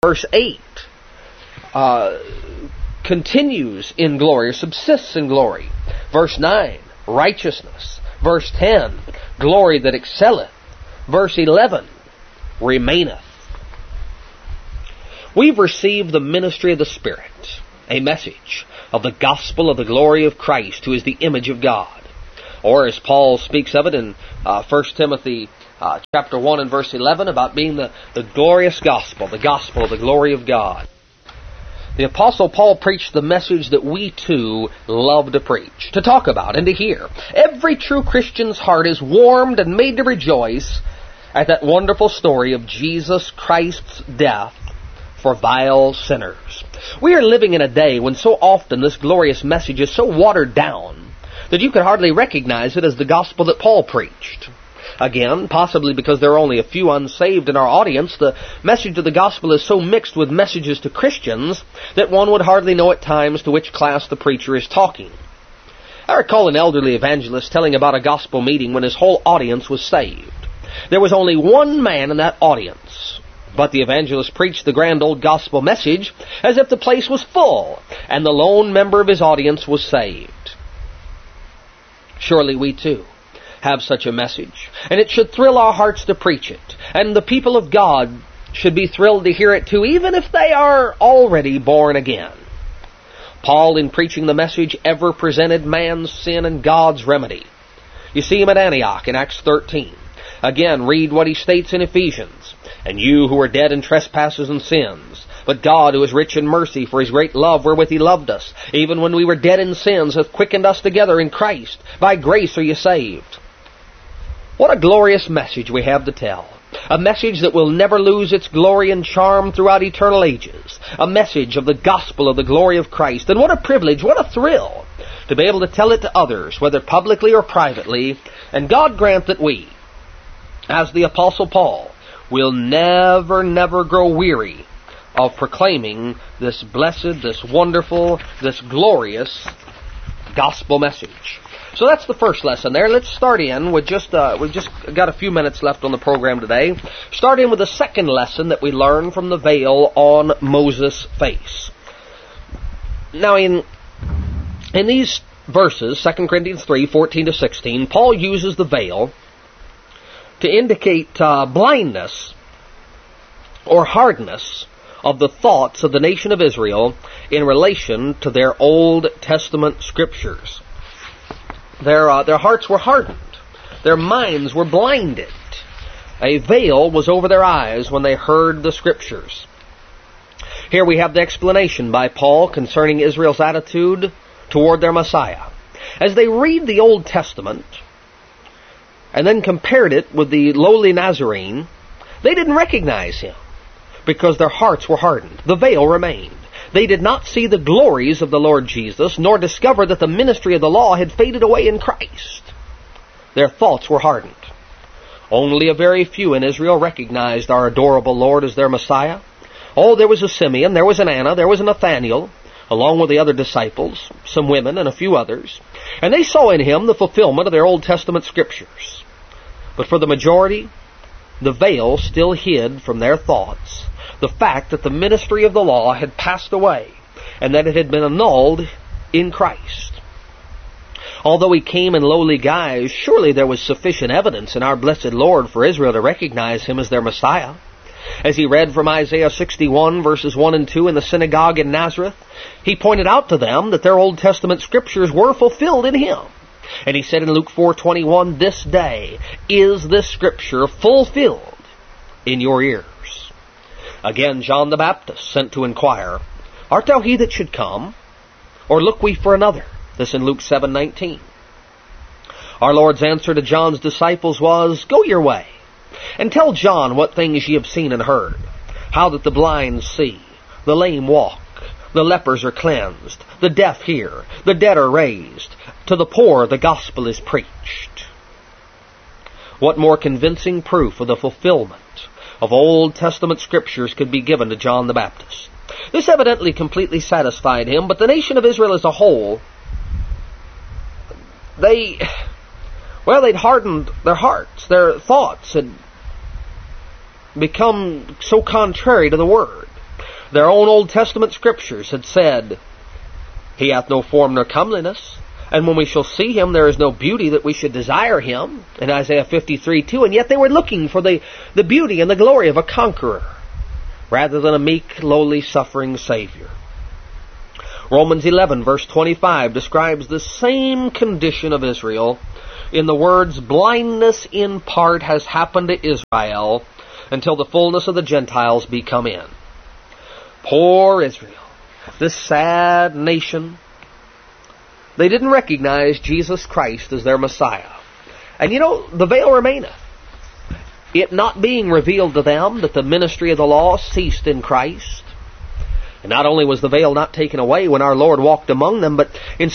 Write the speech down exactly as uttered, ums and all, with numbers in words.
Verse eight uh, continues in glory, or subsists in glory. Verse nine, righteousness. Verse ten, glory that excelleth. Verse eleven, remaineth. We've received the ministry of the Spirit, a message of the gospel of the glory of Christ, who is the image of God. Or as Paul speaks of it in uh, First Timothy uh, chapter one and verse eleven, about being the, the glorious gospel, the gospel of the glory of God. The Apostle Paul preached the message that we too love to preach, to talk about, and to hear. Every true Christian's heart is warmed and made to rejoice at that wonderful story of Jesus Christ's death for vile sinners. We are living in a day when so often this glorious message is so watered down that you could hardly recognize it as the gospel that Paul preached. Again, possibly because there are only a few unsaved in our audience, the message of the gospel is so mixed with messages to Christians that one would hardly know at times to which class the preacher is talking. I recall an elderly evangelist telling about a gospel meeting when his whole audience was saved. There was only one man in that audience, but the evangelist preached the grand old gospel message as if the place was full, and the lone member of his audience was saved. Surely we too have such a message, and it should thrill our hearts to preach it, and the people of God should be thrilled to hear it too, even if they are already born again. Paul, in preaching the message, ever presented man's sin and God's remedy. You see him at Antioch in Acts thirteen. Again, read what he states in Ephesians. And you who are dead in trespasses and sins, but God, who is rich in mercy, for his great love wherewith he loved us, even when we were dead in sins, hath quickened us together in Christ. By grace are you saved. What a glorious message we have to tell. A message that will never lose its glory and charm throughout eternal ages. A message of the gospel of the glory of Christ. And what a privilege, what a thrill to be able to tell it to others, whether publicly or privately. And God grant that we, as the Apostle Paul, will never, never grow weary of proclaiming this blessed, this wonderful, this glorious gospel message. So that's the first lesson there. Let's start in with just, uh, we've just got a few minutes left on the program today. Start in with the second lesson that we learn from the veil on Moses' face. Now in, in these verses, Second Corinthians three, fourteen to sixteen, Paul uses the veil to indicate uh, blindness or hardness of the thoughts of the nation of Israel in relation to their Old Testament scriptures. Their, uh, their hearts were hardened. Their minds were blinded. A veil was over their eyes when they heard the scriptures. Here we have the explanation by Paul concerning Israel's attitude toward their Messiah. As they read the Old Testament and then compared it with the lowly Nazarene, they didn't recognize him because their hearts were hardened. The veil remained. They did not see the glories of the Lord Jesus, nor discover that the ministry of the law had faded away in Christ. Their thoughts were hardened. Only a very few in Israel recognized our adorable Lord as their Messiah. Oh, there was a Simeon, there was an Anna, there was a Nathaniel, along with the other disciples, some women and a few others, and they saw in him the fulfillment of their Old Testament scriptures. But for the majority, the veil still hid from their thoughts the fact that the ministry of the law had passed away and that it had been annulled in Christ. Although he came in lowly guise, surely there was sufficient evidence in our blessed Lord for Israel to recognize him as their Messiah. As he read from Isaiah sixty-one, verses one and two in the synagogue in Nazareth, he pointed out to them that their Old Testament scriptures were fulfilled in him. And he said in Luke four twenty-one, "This day is this scripture fulfilled in your ears." Again, John the Baptist sent to inquire, "Art thou he that should come, or look we for another?" This in Luke seven nineteen. Our Lord's answer to John's disciples was, "Go your way, and tell John what things ye have seen and heard, how that the blind see, the lame walk, the lepers are cleansed, the deaf hear, the dead are raised, to the poor the gospel is preached." What more convincing proof of the fulfillment of Old Testament scriptures could be given to John the Baptist? This evidently completely satisfied him, but the nation of Israel as a whole, they, well, they'd hardened their hearts. Their thoughts had become so contrary to the Word. Their own Old Testament scriptures had said, He hath no form nor comeliness, and when we shall see Him, there is no beauty that we should desire Him, in Isaiah fifty-three two, and yet they were looking for the, the beauty and the glory of a conqueror, rather than a meek, lowly, suffering Savior. Romans eleven, verse twenty-five, describes the same condition of Israel in the words, blindness in part has happened to Israel until the fullness of the Gentiles be come in. Poor Israel, this sad nation, they didn't recognize Jesus Christ as their Messiah. And you know, the veil remaineth. It not being revealed to them that the ministry of the law ceased in Christ. And not only was the veil not taken away when our Lord walked among them, but in